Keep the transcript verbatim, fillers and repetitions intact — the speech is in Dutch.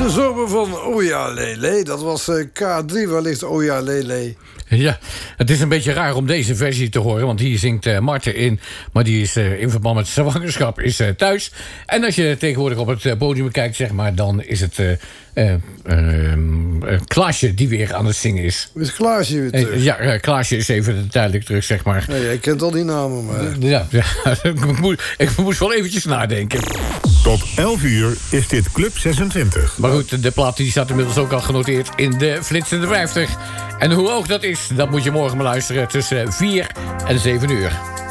De zomer van Oja Lele. Dat was uh, K drie, waar ligt Oja Lele? Ja, het is een beetje raar om deze versie te horen, want hier zingt uh, Marten in, maar die is uh, in verband met zwangerschap is uh, thuis. En als je tegenwoordig op het uh, podium kijkt, zeg maar, dan is het uh, uh, uh, uh, Klaasje die weer aan het zingen is. Is Klaasje weer terug? Uh, ja, uh, Klaasje is even tijdelijk terug, zeg maar. Nee, jij kent al die namen, maar... Ja, ja ik, moest, ik moest wel eventjes nadenken. Tot elf uur is dit Club zesentwintig. Maar goed, de plaat die staat inmiddels ook al genoteerd in de flitsende vijftig. En hoe hoog dat is, dat moet je morgen maar luisteren tussen vier en zeven uur.